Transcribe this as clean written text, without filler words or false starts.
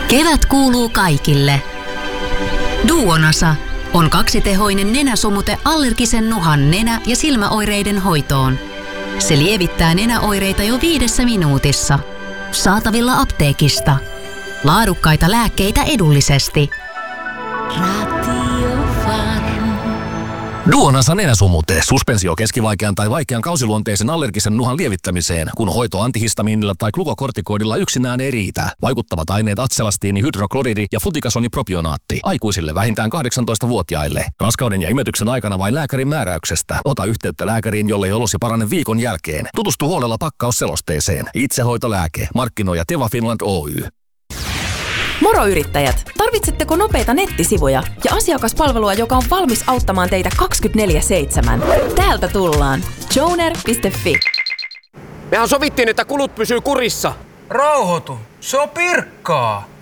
Kevät kuuluu kaikille. Duonasa on kaksitehoinen nenäsumute allergisen nuhan nenä- ja silmäoireiden hoitoon. Se lievittää nenäoireita jo 5 minuutissa. Saatavilla apteekista. Laadukkaita lääkkeitä edullisesti. Duonasa nenäsumute. Suspensio keskivaikean tai vaikean kausiluonteisen allergisen nuhan lievittämiseen, kun hoito antihistamiinilla tai glukokortikoidilla yksinään ei riitä. Vaikuttavat aineet atselastiini, hydrokloridi ja flutikasonipropionaatti. Aikuisille vähintään 18-vuotiaille. Raskauden ja imetyksen aikana vain lääkärin määräyksestä. Ota yhteyttä lääkäriin, jollei olosi parane viikon jälkeen. Tutustu huolella pakkausselosteeseen. Itsehoitolääke. Markkinoija Teva Finland Oy. Moro yrittäjät! Tarvitsetteko nopeita nettisivuja ja asiakaspalvelua, joka on valmis auttamaan teitä 24/7? Täältä tullaan. Joner.fi. Mehän sovittiin, että kulut pysyy kurissa. Rauhoitu, se on Pirkkaa.